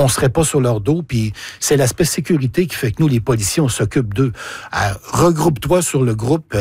on serait pas sur leur dos, puis c'est l'aspect sécurité qui fait que nous, les policiers, on s'occupe d'eux. Regroupe-toi sur le groupe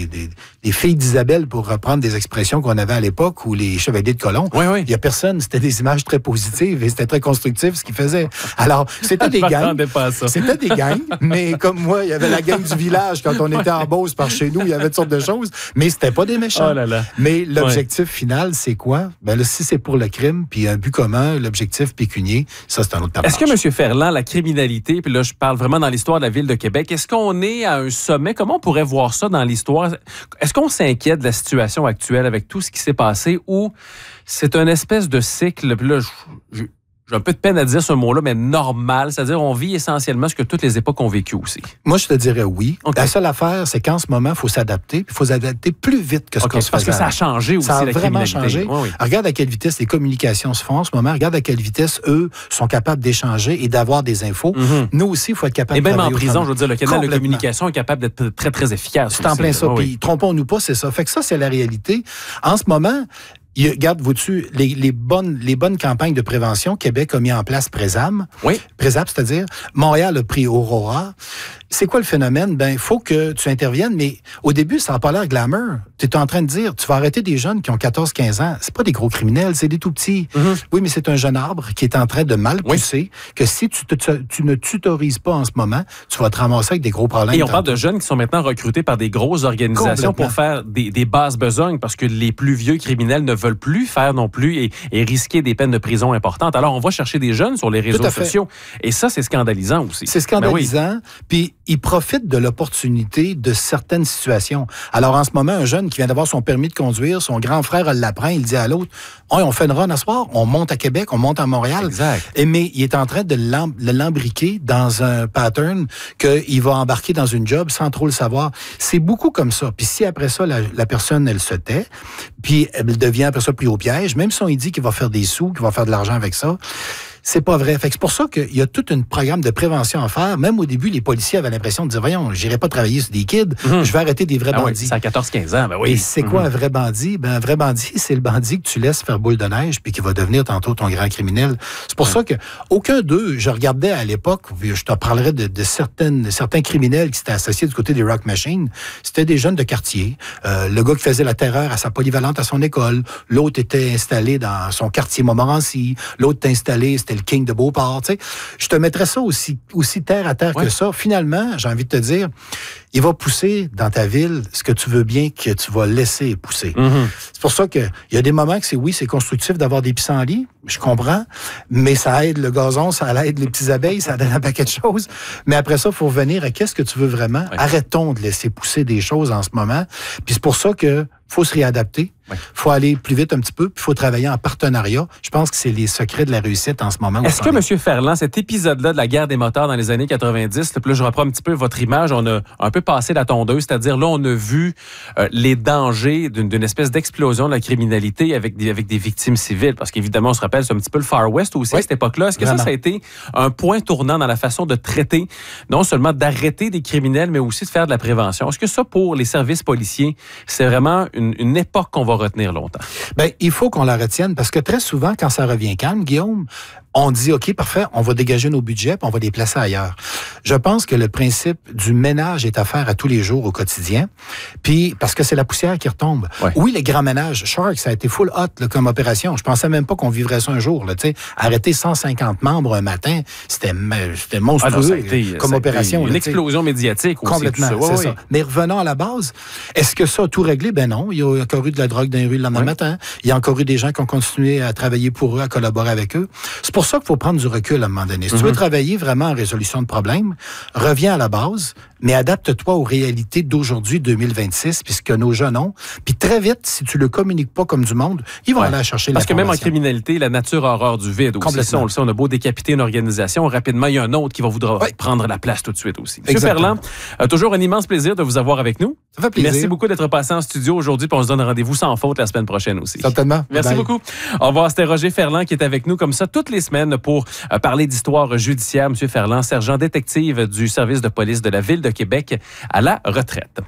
des filles d'Isabelle, pour reprendre des expressions qu'on avait à l'époque, ou les chevaliers de colon. Oui. Il y a personne, c'était des images très positives et c'était très constructif ce qu'ils faisaient. Alors, c'était des gangs. C'était des gangs, mais comme moi, il y avait la gang du village quand on était en Beauce par chez nous, il y avait toutes sortes de choses, mais c'était pas des méchants. Oh là là. Mais l'objectif final, c'est quoi? Ben là, si c'est pour le crime, puis un but commun, l'objectif pécunier, ça, c'est un autre tableau. Est-ce que, M. Ferland, la criminalité, puis là, je parle vraiment dans l'histoire de la Ville de Québec, est-ce qu'on est à un sommet? Comment on pourrait voir ça dans l'histoire? Est-ce qu'on s'inquiète de la situation actuelle avec tout ce qui s'est passé, ou c'est une espèce de cycle, puis là, j'ai un peu de peine à dire ce mot-là, mais normal, c'est-à-dire on vit essentiellement ce que toutes les époques ont vécu aussi? Moi, je te dirais oui. Okay. La seule affaire, c'est qu'en ce moment, il faut s'adapter, puis il faut s'adapter plus vite que ce qu'on se faisait. Parce que ça a changé aussi, ça a la vraiment criminalité. changé. Oui. Regarde à quelle vitesse les communications se font en ce moment. Regarde à quelle vitesse, eux, sont capables d'échanger et d'avoir des infos. Mm-hmm. Nous aussi, il faut être capable et de même en travailler prison, je veux dire, le canal de Complètement. communication est capable d'être très, très efficace. C'est en plein ça. Puis, trompons-nous pas, c'est ça. Fait que ça, c'est la réalité. En ce moment, regarde, vois-tu, les bonnes campagnes de prévention, Québec a mis en place Présam. Oui. Présap, c'est-à-dire, Montréal a pris Aurora. C'est quoi le phénomène? Ben, il faut que tu interviennes, mais au début, ça n'a pas l'air glamour. Tu es en train de dire, tu vas arrêter des jeunes qui ont 14-15 ans. C'est pas des gros criminels, c'est des tout petits. Mm-hmm. Oui, mais c'est un jeune arbre qui est en train de mal pousser, que si tu ne tutorises pas en ce moment, tu vas te ramasser avec des gros problèmes. Et on parle de jeunes qui sont maintenant recrutés par des grosses organisations pour faire des basses besognes, parce que les plus vieux criminels ne veulent plus faire non plus et risquer des peines de prison importantes. Alors, on va chercher des jeunes sur les réseaux sociaux. Et ça, c'est scandalisant aussi. C'est scandalisant. Puis, ils profitent de l'opportunité de certaines situations. Alors, en ce moment, un jeune qui vient d'avoir son permis de conduire, son grand frère l'apprend, il dit à l'autre, hey, on fait une run à soir, on monte à Québec, on monte à Montréal. Exact. Mais il est en train de l'embriquer dans un pattern qu'il va embarquer dans une job sans trop le savoir. C'est beaucoup comme ça. Puis si après ça, la personne, elle se tait, puis elle devient après ça pris au piège, même si on lui dit qu'il va faire des sous, qu'il va faire de l'argent avec ça, c'est pas vrai. Fait que c'est pour ça qu'il y a tout un programme de prévention à faire. Même au début, les policiers avaient l'impression de dire, voyons, j'irai pas travailler sur des kids, je vais arrêter des vrais bandits. Oui, c'est à 14-15 ans, ben oui. Et c'est quoi un vrai bandit? Ben, un vrai bandit, c'est le bandit que tu laisses faire boule de neige puis qui va devenir tantôt ton grand criminel. C'est pour ça que aucun d'eux, je regardais à l'époque, je te parlerai de certains criminels qui s'étaient associés du côté des Rock Machine. C'était des jeunes de quartier. Le gars qui faisait la terreur à sa polyvalente à son école. L'autre était installé dans son quartier Montmorency. L'autre était installé, c'était le King de Beauport, tu sais. Je te mettrais ça aussi terre à terre que ça. Finalement, j'ai envie de te dire, il va pousser dans ta ville ce que tu veux bien que tu vas laisser pousser. Mm-hmm. C'est pour ça qu'il y a des moments que c'est constructif d'avoir des pissenlits, je comprends, mais ça aide le gazon, ça aide les petites abeilles, ça donne un paquet de choses. Mais après ça, il faut revenir à qu'est-ce que tu veux vraiment. Oui. Arrêtons de laisser pousser des choses en ce moment. Puis c'est pour ça que faut se réadapter. Il faut aller plus vite un petit peu, puis il faut travailler en partenariat. Je pense que c'est les secrets de la réussite en ce moment. Est-ce que, M. Ferland, cet épisode-là de la guerre des moteurs dans les années 90, puis là, je reprends un petit peu votre image, on a un peu passé la tondeuse, c'est-à-dire là, on a vu les dangers d'une espèce d'explosion de la criminalité avec des victimes civiles, parce qu'évidemment, on se rappelle, c'est un petit peu le Far West aussi à cette époque-là. Est-ce que ça a été un point tournant dans la façon de traiter, non seulement d'arrêter des criminels, mais aussi de faire de la prévention? Est-ce que ça, pour les services policiers, c'est vraiment une époque qu'on va retenir longtemps? Bien, il faut qu'on la retienne parce que très souvent, quand ça revient calme, Guillaume, on dit, OK, parfait, on va dégager nos budgets puis on va les placer ailleurs. Je pense que le principe du ménage est à faire à tous les jours au quotidien, puis parce que c'est la poussière qui retombe. Ouais. Oui, les grands ménages, Shark, ça a été full hot là, comme opération. Je pensais même pas qu'on vivrait ça un jour. Là, arrêter 150 membres un matin, c'était monstrueux comme opération. Une explosion médiatique aussi. Complètement, c'est ça. Mais revenons à la base, est-ce que ça a tout réglé? Ben non, il y a encore eu de la drogue dans les rues le lendemain matin. Il y a encore eu des gens qui ont continué à travailler pour eux, à collaborer avec eux. C'est pour ça qu'il faut prendre du recul à un moment donné. Si tu veux travailler vraiment en résolution de problèmes, reviens à la base, mais adapte-toi aux réalités d'aujourd'hui, 2026, puisque nos jeunes ont. Puis très vite, si tu le communiques pas comme du monde, ils vont aller chercher l'information. Parce que même en criminalité, la nature a horreur du vide aussi. Ça, on le sait, on a beau décapiter une organisation, rapidement, il y a un autre qui va vouloir prendre la place tout de suite aussi. M. Ferland, toujours un immense plaisir de vous avoir avec nous. Ça fait plaisir. Merci beaucoup d'être passé en studio aujourd'hui, puis on se donne rendez-vous sans faute la semaine prochaine aussi. Certainement. Merci beaucoup. Au revoir, c'était Roger Ferland qui est avec nous comme ça toutes les semaines pour parler d'histoire judiciaire. M. Ferland, sergent détective du service de police de la Ville de Québec à la retraite.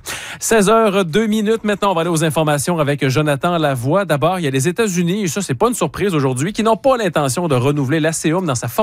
16h02 maintenant, on va aller aux informations avec Jonathan Lavoie. D'abord, il y a les États-Unis, et ça, c'est pas une surprise aujourd'hui, qui n'ont pas l'intention de renouveler l'ACUM dans sa forme